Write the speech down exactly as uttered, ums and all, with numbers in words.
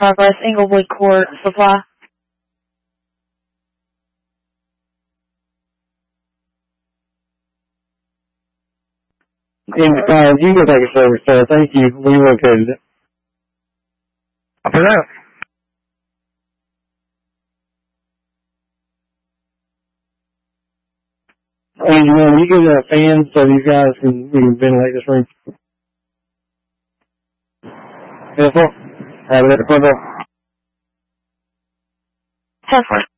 Progress, Englewood Court, Supply. And, uh, you can take a service, sir. Thank you. We located it. Copy that. And, you know, you get a fan so these guys can, we can ventilate this room. Yes, sir. Have it at the front door. ten four.